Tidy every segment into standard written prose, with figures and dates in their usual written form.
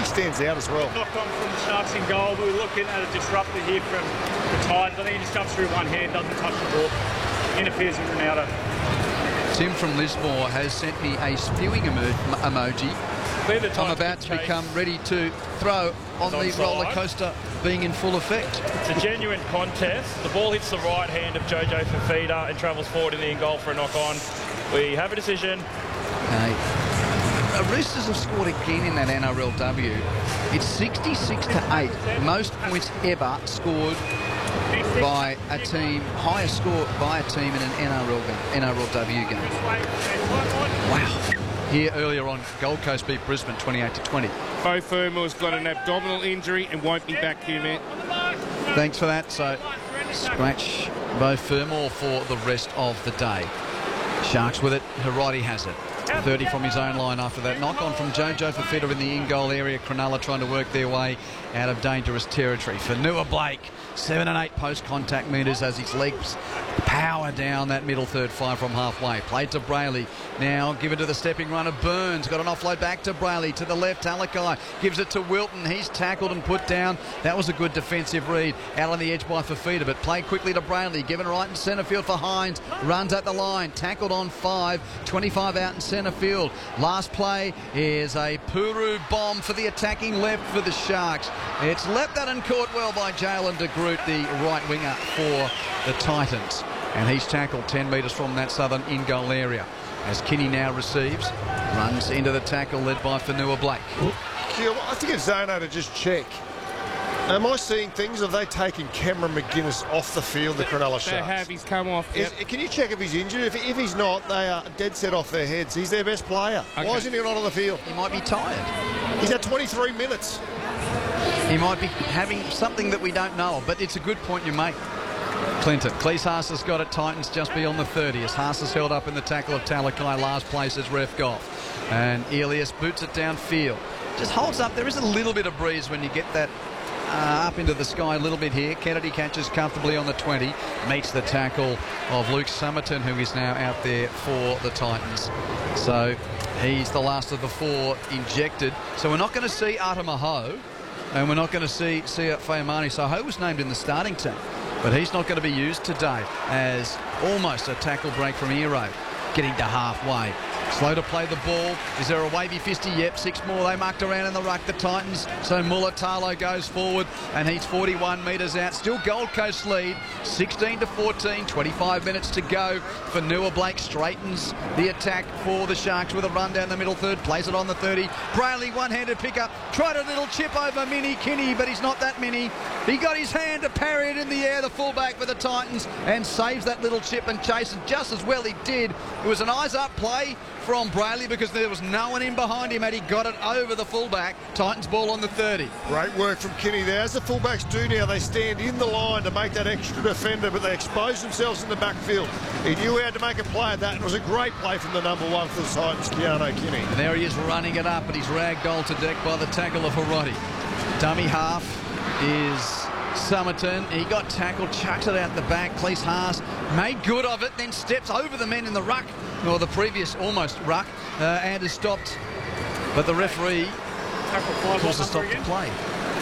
stands out as well. Knocked on from the Sharks in goal. We're looking at a disruptor here from the Titans. I think he just comes through one hand, doesn't touch the ball, interferes with Ronaldo. Tim from Lismore has sent me a spewing emoji. I'm about to become ready to throw on the roller coaster being in full effect. It's a genuine contest. The ball hits the right hand of Jojo Fifita and travels forward in the in goal for a knock-on. We have a decision. Okay. Roosters have scored again in that NRLW. It's 66-8. Most points ever scored by a team, highest score by a team in an NRLW game. Wow. Here earlier on, Gold Coast beat Brisbane 28-20. Bo Fermor's got an abdominal injury and won't be back here, man. Thanks for that. So, scratch Bo Fermor for the rest of the day. Sharks with it. Hiroti has it. 30 from his own line after that knock on from Jojo Fifita in the in-goal area. Cronulla trying to work their way out of dangerous territory. Fonua-Blake, 7 and 8 post-contact metres as his legs power down that middle third, 5 from halfway. Played to Brayley. Now given to the stepping runner, Burns. Got an offload back to Brayley. To the left, Talakai gives it to Wilton. He's tackled and put down. That was a good defensive read. Out on the edge by Fifita, but played quickly to Brayley. Given right in centre field for Hines. Runs at the line. Tackled on 5. 25 out in centre field. Last play is a Puru bomb for the attacking left for the Sharks. It's leapt at and caught well by Jalen de Groot, the right winger for the Titans. And he's tackled 10 metres from that southern in-goal area. As Kinney now receives, runs into the tackle led by Fonua-Blake. I think it's Zono to just check. Am I seeing things? Have they taken Cameron McGuinness off the field, the Cronulla Sharks? They have. He's come off. Yep. Can you check if he's injured? If he's not, they are dead set off their heads. He's their best player. Okay. Why isn't he not on the field? He might be tired. He's had 23 minutes. He might be having something that we don't know of, but it's a good point you make. Clinton. Cleese Haas has got it. Titans just beyond the 30 as Haas is held up in the tackle of Talakai. Last place is ref golf. And Elias boots it downfield. Just holds up. There is a little bit of breeze when you get that up into the sky a little bit here. Kennedy catches comfortably on the 20. Meets the tackle of Luke Summerton, who is now out there for the Titans. So he's the last of the 4 injected. So we're not going to see Artema Ho. And we're not going to see Sia Fayamani. So Ho was named in the starting team. But he's not going to be used today as almost a tackle break from Ero. Getting to halfway. Slow to play the ball. Is there a wavy fisty? Yep, 6 more. They mucked around in the ruck, the Titans. So Mulatalo goes forward and he's 41 metres out. Still Gold Coast lead, 16-14, 25 minutes to go. Fonua-Blake straightens the attack for the Sharks with a run down the middle third. Plays it on the 30. Brayley, one-handed pickup. Tried a little chip over Mini Kinney, but he's not that mini. He got his hand to parry it in the air, the fullback for the Titans, and saves that little chip and chase. And just as well he did. It was an eyes-up play from Brayley because there was no one in behind him and he got it over the fullback. Titans ball on the 30. Great work from Kinney there. As the fullbacks do now, they stand in the line to make that extra defender, but they expose themselves in the backfield. He knew how to make a play at that, and it was a great play from the number 1 for the Titans, Keano Kinney. And there he is running it up, but he's ragdolled to deck by the tackle of Hiroti. Dummy half is Summerton. He got tackled, chucks it out the back. Cleese Haas made good of it, then steps over the men in the ruck, or the previous almost ruck, and is stopped. But the referee calls a stop to play.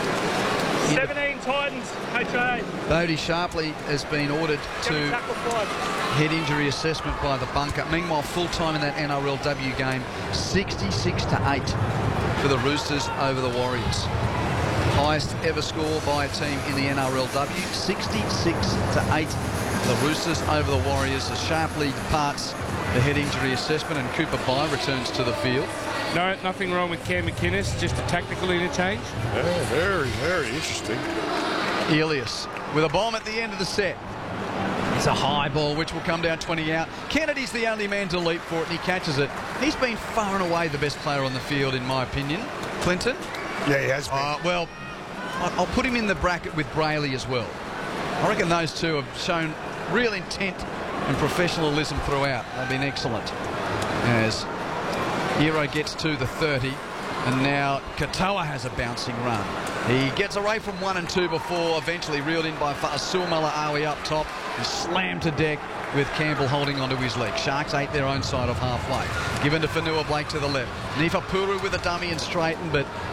17 Titans, HIA. Bodie Sharpley has been ordered to head injury assessment by the bunker. Meanwhile, full-time in that NRLW game, 66-8 for the Roosters over the Warriors. Highest ever score by a team in the NRLW, 66-8. The Roosters over the Warriors as Sharpley departs the head injury assessment and Cooper Bye returns to the field. No, nothing wrong with Cam McInnes, just a tactical interchange. Yeah, very, very interesting. Elias with a bomb at the end of the set. It's a high ball which will come down 20 out. Kennedy's the only man to leap for it and he catches it. He's been far and away the best player on the field in my opinion. Clinton? Yeah, he has been. Well, I'll put him in the bracket with Brayley as well. I reckon those two have shown real intent and professionalism throughout. They've been excellent. As Hero gets to the 30, and now Katoa has a bouncing run. He gets away from 1 and 2 before eventually reeled in by Fa'asuamala Awi up top and slammed to deck with Campbell holding onto his leg. Sharks ate their own side of halfway. Given to Fonua-Blake to the left. Nifa Puru with a dummy and straightened, but